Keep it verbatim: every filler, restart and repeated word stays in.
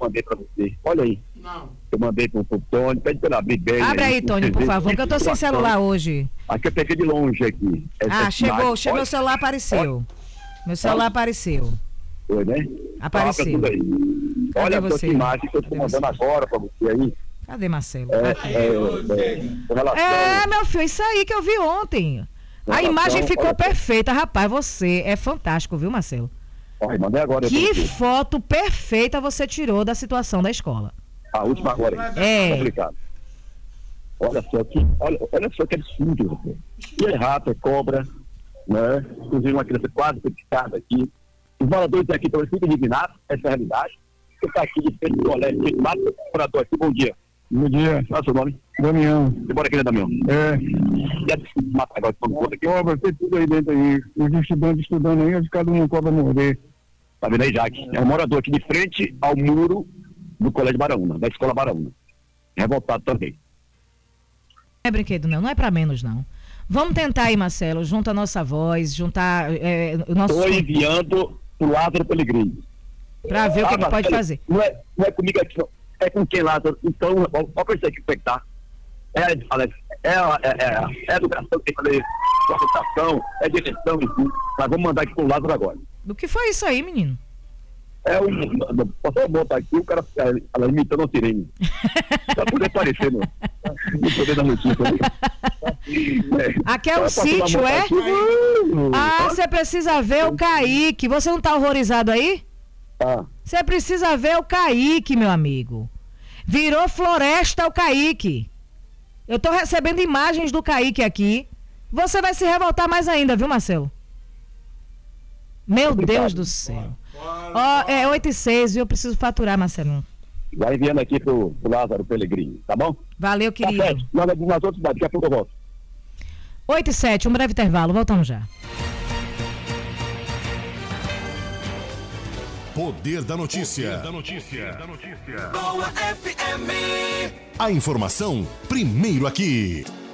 mandei pra você. Olha aí. Não. Eu mandei pro, pro Tony, pede pra ele abrir bem. Abre aí, Tony, por favor, que eu tô sem celular hoje. Aqui eu peguei de longe aqui. Ah, chegou, chegou, meu celular apareceu. Meu celular apareceu. Foi, né? Apareceu. Tudo aí. Olha a sua imagem que eu tô mandando agora pra você aí. Cadê Marcelo? É, é, é, relação, é, meu filho, isso aí que eu vi ontem. A imagem ficou perfeita, rapaz, você é fantástico, viu, Marcelo? Olha, mandei agora. Que foto perfeita você tirou da situação da escola. A última agora. É. Complicado. Olha só que, olha, olha só que absurdo, você. E é rato, é cobra, né? Inclusive uma criança quase foi picada aqui. Os moradores aqui estão muito indignados, essa é a realidade. Você está aqui de frente do colégio, de mato, morador aqui, bom dia. Bom dia. Qual é o seu nome? Damião. Você mora aqui, né, Damião? É. E a desculpa matar agora, todo mundo aqui? Cobra, tem tudo aí dentro aí. Os estudantes estudando aí, cada um cobra morder. Tá vendo aí, Jaque? É um morador aqui de frente ao muro do colégio Baraúna, da escola Baraúna. Revoltado também. Não é brinquedo, não. Não é pra menos, não. Vamos tentar aí, Marcelo, junta a nossa voz, juntar é, o nosso... Estou enviando pro Lázaro Pellegrini. Pra ver ah, o que ele pode fazer. Não é, não é comigo aqui, não. É com quem, Lázaro? Então, olha pra isso aqui como é que tá. É, Alex, é, é, é, é educação, tem que fazer consultação, é direção, enfim. Mas vamos mandar aqui pro Lázaro agora. Do que foi isso aí, menino? É um... Posso botar aqui, o cara ela imitando a sirene. Pra poder aparecer, não. Não poder dar notícia. É. Aqui é o sítio, é? Aqui. Ah, você precisa ver o Kaique. Você não tá horrorizado aí? Você ah. precisa ver o Kaique, meu amigo. Virou floresta o Kaique. Eu tô recebendo imagens do Kaique aqui. Você vai se revoltar mais ainda, viu, Marcelo? Meu Obrigado. Deus do céu. Ó, oh, é oito e seis e eu preciso faturar, Marcelo. Vai enviando aqui pro, pro Lázaro Pellegrini, tá bom? Valeu, querido. Tá nas, nas outras cidades, daqui a pouco eu volto. oito e sete, um breve intervalo, voltamos já. Poder da notícia. Poder da notícia. Da notícia. Boa F M. A informação primeiro aqui.